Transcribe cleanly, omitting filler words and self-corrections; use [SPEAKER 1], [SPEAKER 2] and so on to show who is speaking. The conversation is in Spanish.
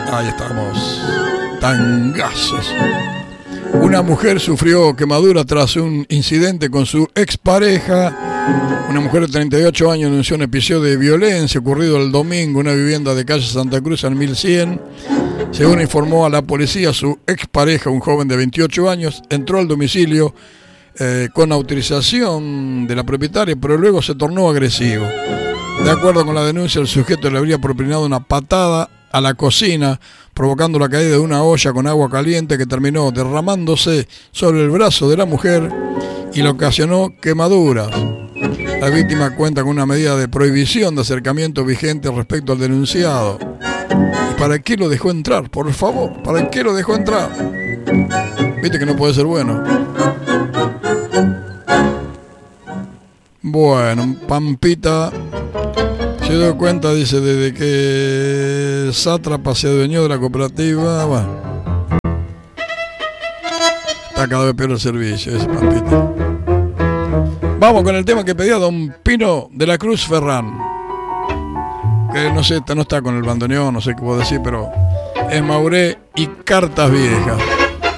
[SPEAKER 1] Ahí estamos. Tangazos. Una mujer sufrió quemadura tras un incidente con su expareja. Una mujer de 38 años denunció un episodio de violencia ocurrido el domingo en una vivienda de calle Santa Cruz en 1100. Según informó a la policía, su expareja, un joven de 28 años, entró al domicilio con autorización de la propietaria, pero luego se tornó agresivo. De acuerdo con la denuncia, el sujeto le habría propinado una patada a la cocina, provocando la caída de una olla con agua caliente que terminó derramándose sobre el brazo de la mujer y le ocasionó quemaduras. La víctima cuenta con una medida de prohibición de acercamiento vigente respecto al denunciado. ¿Y para qué lo dejó entrar? Por favor, ¿para qué lo dejó entrar? Viste que no puede ser bueno. Bueno, Pampita se dio cuenta, dice, desde que Sátrapa se adueñó de la cooperativa. Bueno, está cada vez peor el servicio, ese Pampita. Vamos con el tema que pedía don Pino de la Cruz Ferrán. Que no sé, no está con el bandoneón, no sé qué puedo decir, pero es Mauré y Cartas Viejas.